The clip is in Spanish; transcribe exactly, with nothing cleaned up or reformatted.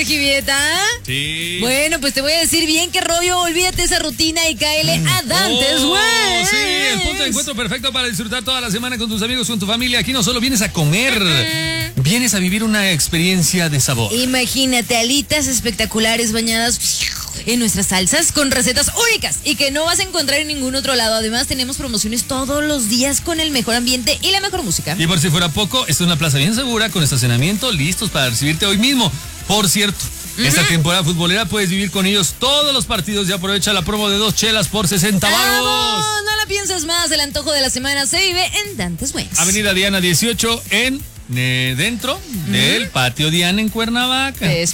Jivieta. Sí. Bueno, pues te voy a decir bien que rollo, olvídate esa rutina y cáele a Dantes, Oh, güey. sí, el punto de encuentro perfecto para disfrutar toda la semana con tus amigos, con tu familia. Aquí no solo vienes a comer, uh-huh. vienes a vivir una experiencia de sabor. Imagínate alitas espectaculares bañadas en nuestras salsas con recetas únicas y que no vas a encontrar en ningún otro lado. Además tenemos promociones todos los días con el mejor ambiente y la mejor música. Y por si fuera poco, esta es una plaza bien segura con estacionamiento listos para recibirte hoy mismo. Por cierto, uh-huh. esta temporada futbolera puedes vivir con ellos todos los partidos y aprovecha la promo de dos chelas por sesenta varos. ¡Vamos! No la pienses más, el antojo de la semana se vive en Dantes Wings. Avenida Diana dieciocho en eh, dentro uh-huh. del Patio Diana en Cuernavaca.